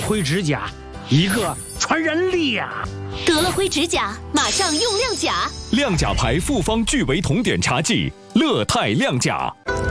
灰指甲，一个传人力呀！ 得了灰指甲，马上用亮甲。 亮甲牌复方聚维酮碘茶剂，乐泰亮甲。